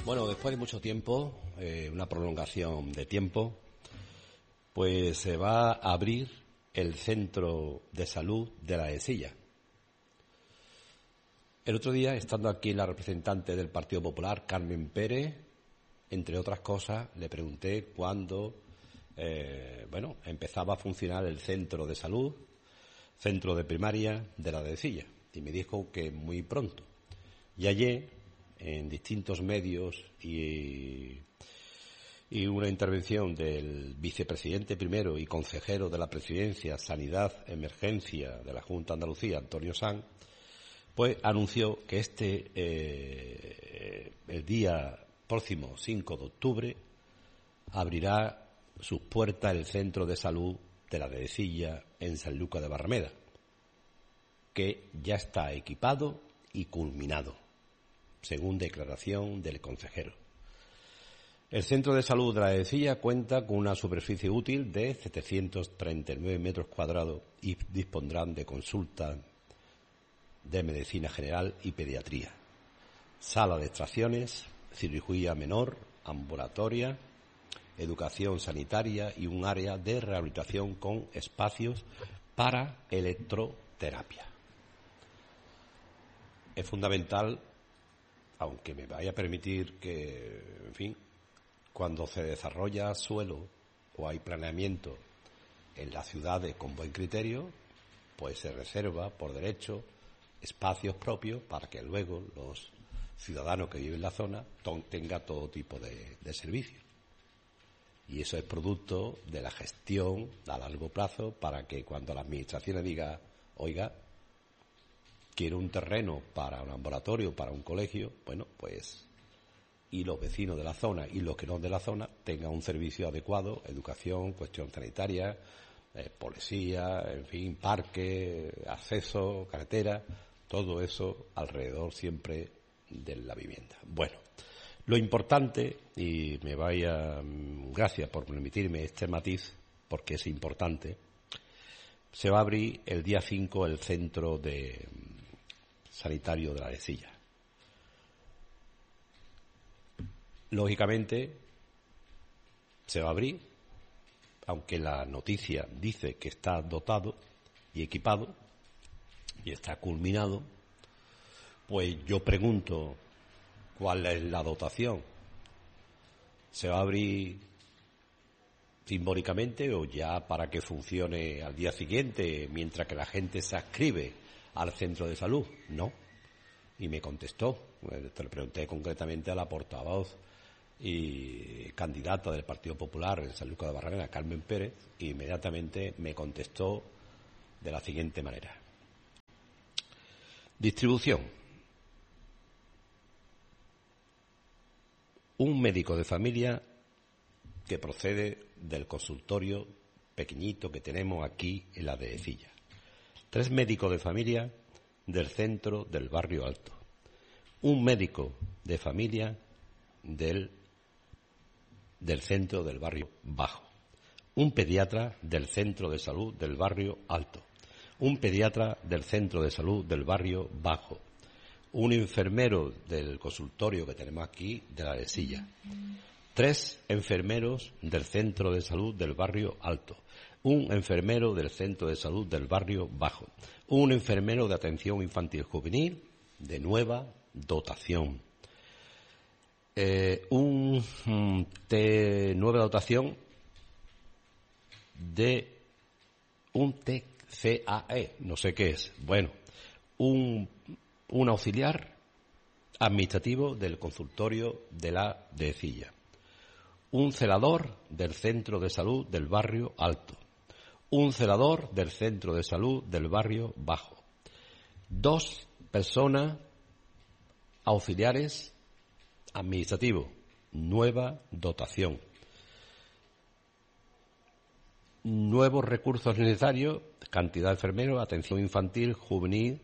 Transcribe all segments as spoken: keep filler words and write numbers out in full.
Bueno, después de mucho tiempo, eh, una prolongación de tiempo, pues se va a abrir el centro de salud de la Dehesilla. El otro día, estando aquí la representante del Partido Popular, Carmen Pérez, entre otras cosas, le pregunté cuándo, eh, bueno, empezaba a funcionar el centro de salud, centro de primaria de la Dehesilla, y me dijo que muy pronto. Y ayer, en distintos medios y, y una intervención del vicepresidente primero y consejero de la Presidencia, Sanidad, Emergencia de la Junta de Andalucía, Antonio Sanz, pues anunció que este, eh, el día próximo cinco de octubre, abrirá sus puertas el centro de salud de la Dehesilla en Sanlúcar de Barrameda, que ya está equipado y culminado, según declaración del consejero. El centro de salud de la Dehesilla cuenta con una superficie útil de setecientos treinta y nueve metros cuadrados y dispondrán de consultas de medicina general y pediatría, sala de extracciones, cirugía menor, ambulatoria, educación sanitaria y un área de rehabilitación con espacios para electroterapia. Es fundamental, aunque me vaya a permitir que, en fin, cuando se desarrolla suelo o hay planeamiento en las ciudades con buen criterio, pues se reserva por derecho espacios propios para que luego los ciudadanos que viven en la zona tengan todo tipo de, de servicios. Y eso es producto de la gestión a largo plazo para que cuando la administración diga, oiga, quiero un terreno para un ambulatorio, para un colegio, bueno, pues, y los vecinos de la zona y los que no de la zona tengan un servicio adecuado, educación, cuestión sanitaria, eh, policía, en fin, parque, acceso, carretera, todo eso alrededor siempre de la vivienda. Bueno, lo importante, y me vaya, gracias por permitirme este matiz, porque es importante, se va a abrir el día cinco el centro de sanitario de la Dehesilla. Lógicamente, se va a abrir, aunque la noticia dice que está dotado y equipado y está culminado, pues yo pregunto cuál es la dotación. ¿Se va a abrir simbólicamente o ya para que funcione al día siguiente mientras que la gente se adscribe al centro de salud? No. Y me contestó, te lo pregunté concretamente a la portavoz y candidata del Partido Popular en Sanlúcar de Barrameda, Carmen Pérez, e inmediatamente me contestó de la siguiente manera. Distribución. Un médico de familia que procede del consultorio pequeñito que tenemos aquí en la Dehesilla. Tres médicos de familia del centro del barrio Alto. Un médico de familia del, del centro del barrio Bajo. Un pediatra del centro de salud del barrio Alto. Un pediatra del centro de salud del barrio Bajo. Un enfermero del consultorio que tenemos aquí de la Dehesilla. Tres enfermeros del centro de salud del barrio Alto. Un enfermero del centro de salud del barrio Bajo. Un enfermero de atención infantil juvenil de nueva dotación. Eh, un de nueva dotación de un T C A E, no sé qué es. Bueno, un, un auxiliar administrativo del consultorio de la Dehesilla. Un celador del centro de salud del barrio Alto. Un celador del centro de salud del barrio Bajo. Dos personas auxiliares administrativos, nueva dotación. Nuevos recursos necesarios, cantidad de enfermeros, atención infantil, juvenil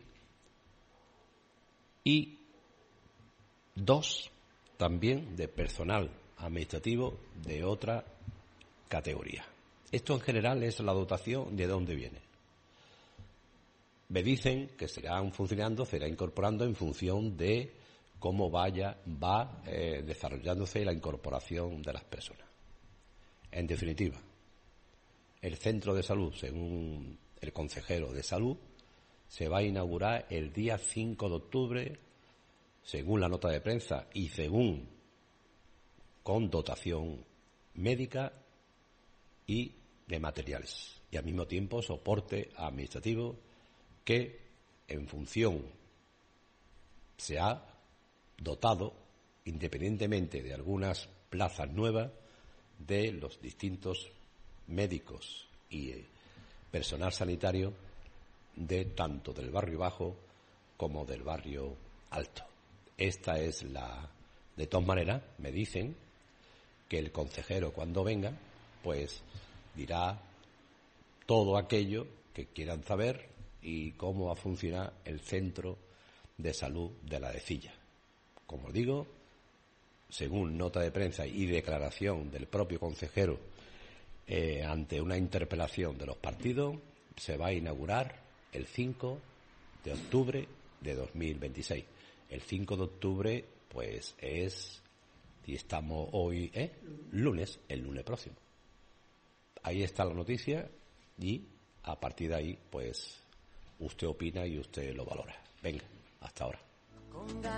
y dos también de personal administrativo de otra categoría. Esto en general es la dotación de dónde viene. Me dicen que serán funcionando, se irá incorporando en función de cómo vaya va eh, desarrollándose la incorporación de las personas. En definitiva, el centro de salud, según el consejero de salud, se va a inaugurar el día cinco de octubre, según la nota de prensa y según con dotación médica y de materiales, y al mismo tiempo soporte administrativo que en función se ha dotado, independientemente de algunas plazas nuevas, de los distintos médicos y eh, personal sanitario de tanto del barrio bajo como del barrio alto. Esta es la... De todas maneras, me dicen que el consejero, cuando venga, pues dirá todo aquello que quieran saber y cómo va a funcionar el centro de salud de La Arecilla. Como digo, según nota de prensa y declaración del propio consejero eh, ante una interpelación de los partidos, se va a inaugurar el cinco de octubre de dos mil veintiséis. El cinco de octubre, pues es, y estamos hoy, ¿eh? lunes, el lunes próximo. Ahí está la noticia y a partir de ahí, pues usted opina y usted lo valora. Venga, hasta ahora.